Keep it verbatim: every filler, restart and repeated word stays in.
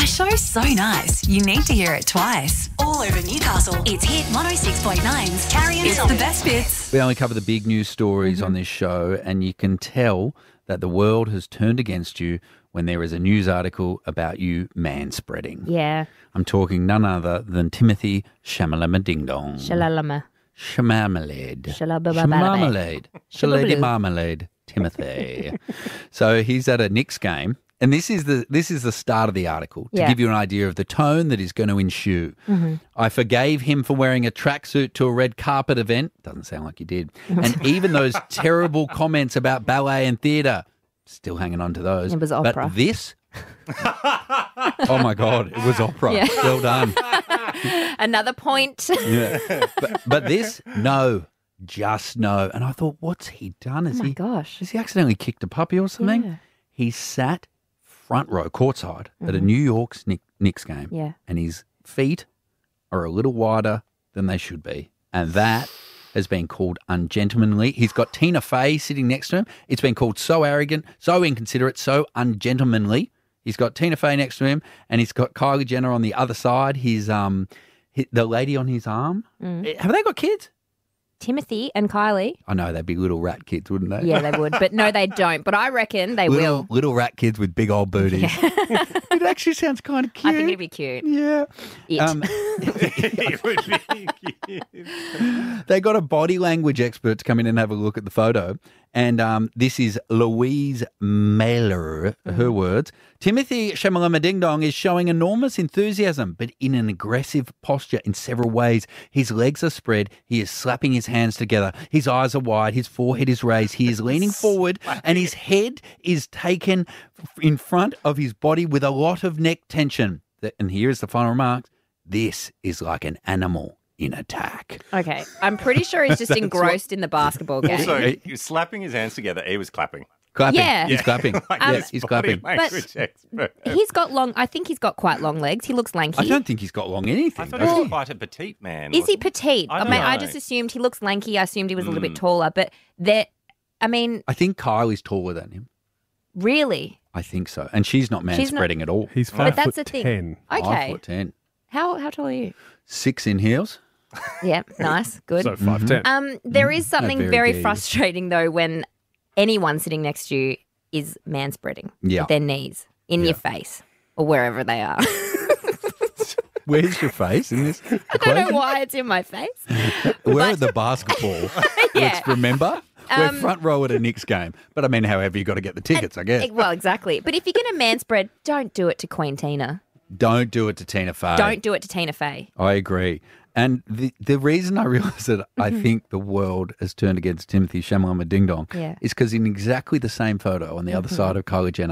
show's so nice, you need to hear it twice. All over Newcastle, it's Hit one oh six point nine's Carrie and It's the best bits. We only cover the big news stories mm-hmm. on this show, and you can tell that the world has turned against you when there is a news article about you manspreading. Yeah. I'm talking none other than Timothy Shamalama Ding Dong. Shalalama. Shamarmalade. Shalabababalade. Shamarmalade. Shalady Marmalade. Timothy. So he's at a Knicks game, and this is the this is the start of the article to Yeah. give you an idea of the tone that is going to ensue. Mm-hmm. I forgave him for wearing a tracksuit to a red carpet event. Doesn't sound like you did. And even those terrible comments about ballet and theatre. Still hanging on to those. It was opera. But this, oh my God, it was opera. Yeah. Well done. Another point. Yeah. But, but this, no, just no. And I thought, what's he done? Has Oh my he, gosh. Has he accidentally kicked a puppy or something? Yeah. He sat front row, courtside, Mm-hmm. at a New York's Knick- Knicks game. Yeah. And his feet are a little wider than they should be. And that has been called ungentlemanly. He's got Tina Fey sitting next to him. It's been called so arrogant, so inconsiderate, so ungentlemanly. He's got Tina Fey next to him, and he's got Kylie Jenner on the other side. His um, hi the lady on his arm. Mm. Have they got kids? Timothy and Kylie. I know they'd be little rat kids, wouldn't they? Yeah, they would. But no, they don't. But I reckon they little, will. Little rat kids with big old booties. It actually sounds kind of cute. I think it'd be cute. Yeah. It. Um, It would be cute. They got a body language expert to come in and have a look at the photo. And um, this is Louise Mailer, her words. Timothy Shamalama Ding Dong is showing enormous enthusiasm, but in an aggressive posture in several ways. His legs are spread. He is slapping his hands together. His eyes are wide. His forehead is raised. He is leaning forward, and his head is taken in front of his body with a lot of neck tension. And here is the final remark. This is like an animal in attack. Okay. I'm pretty sure he's just engrossed in the basketball game. Also, he was slapping his hands together. He was clapping. Clapping. Yeah. He's clapping. Like yeah, this he's body clapping. language expert. He's got long, I think he's got quite long legs. He looks lanky. I don't think he's got long anything. I thought does he he? was quite a petite man. Is he wasn't petite? I I, don't mean, I know. just assumed he looks lanky. I assumed he was a little bit Mm. taller. But there, I mean, I think Kylie's taller than him. really? I think so. And she's not She's not- manspreading at all. He's But five that's foot the thing. ten. Five Okay. foot ten. How how tall are you? Six in heels. Yeah, nice, good. So five ten. Um, there is something very very big. frustrating though when anyone sitting next to you is manspreading Yeah. with their knees in your face or wherever they are. Where's your face in this I don't equation? know why it's in my face. We're at the basketball. Yeah. Let's remember. We're Um, front row at a Knicks game. But I mean, however, you got to get the tickets, I guess. Eh, Well, exactly. But if you're going to manspread, don't do it to Queen Tina. Don't do it to Tina Fey. Don't do it to Tina Fey. I agree. And the the reason I realise that I think the world has turned against Timothy Shamalama Ding Dong Yeah. is because in exactly the same photo on the other side of Kylie Jenner,